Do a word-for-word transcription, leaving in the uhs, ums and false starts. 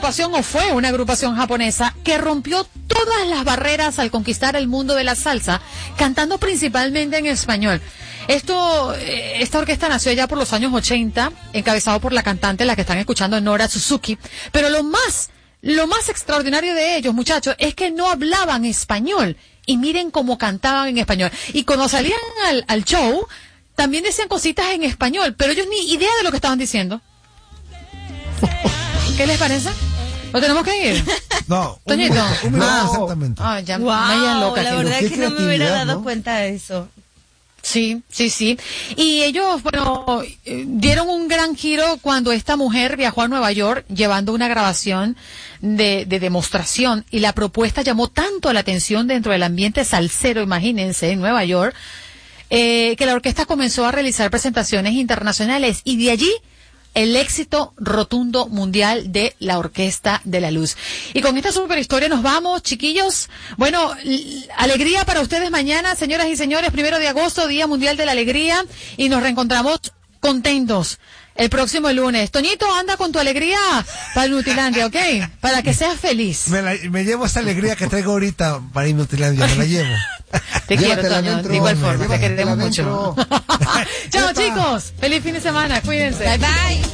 agrupación, o fue una agrupación japonesa, que rompió todas las barreras al conquistar el mundo de la salsa, cantando principalmente en español. Esto, esta orquesta nació ya por los años ochenta, encabezado por la cantante, la que están escuchando, Nora Suzuki. Pero lo más, lo más extraordinario de ellos, muchachos, es que no hablaban español. Y miren cómo cantaban en español. Y cuando salían al, al show, también decían cositas en español, pero ellos ni idea de lo que estaban diciendo. ¿Qué les parece? ¿Lo tenemos que ir? No, un Toñito. minuto, un minuto, Ah, exactamente. Ah, ya, Wow, media loca. la aquí. verdad Qué es que no me hubiera creatividad, dado ¿no? cuenta de eso. Sí, sí, sí. Y ellos, bueno, eh, dieron un gran giro cuando esta mujer viajó a Nueva York llevando una grabación de, de demostración, y la propuesta llamó tanto la atención dentro del ambiente salsero, imagínense, en Nueva York, eh, que la orquesta comenzó a realizar presentaciones internacionales, y de allí el éxito rotundo mundial de la Orquesta de la Luz. Y con esta super historia nos vamos, chiquillos. Bueno, l- alegría para ustedes mañana, señoras y señores, primero de agosto, Día Mundial de la Alegría, y nos reencontramos contentos el próximo lunes. Toñito, anda con tu alegría para Nutilandia, ¿ok? Para que seas feliz. Me, la- me llevo esa alegría que traigo ahorita para Inutilandia, me la llevo. Te quiero, Llévatela Toño, dentro, de igual hombre, forma, te llévatela queremos mucho. dentro. Chao, Epa. chicos. Feliz fin de semana, cuídense. Bye bye.